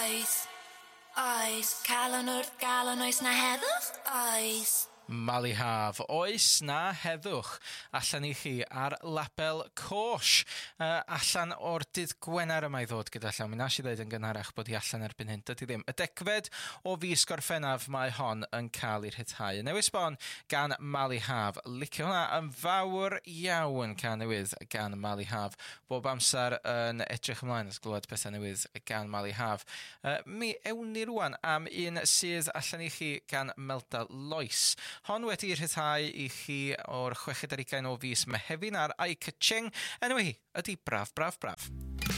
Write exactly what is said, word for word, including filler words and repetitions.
Oes, oes, calon wrth galon, oes na heddwch? Oes. Mali Haf, oes na heddwch allan i chi ar label Cosh, uh, allan o'r dydd Gwener yma i ddod gyda llaw. Mi nes i ddeud yn gynharach bod hi allan erbyn hyn, dydy ddim. Y degfed o fis Gorffennaf mae hon yn cael ei rhyddhau. Y newis bon gan Mali Haf, licio hwnna yn fawr iawn can newydd gan Mali Haf. Bob amser yn edrych ymlaen at glywed pethau newydd gan Mali Haf. Uh, mi ewn ni rwan am un sydd allan i chi gan Melda Lois. Hon wedi rhyddhau i chi o'r chweched ar ugain o fis Mehefin ar Eye Catching. Enw hi ydy Braf, Braf, Braf.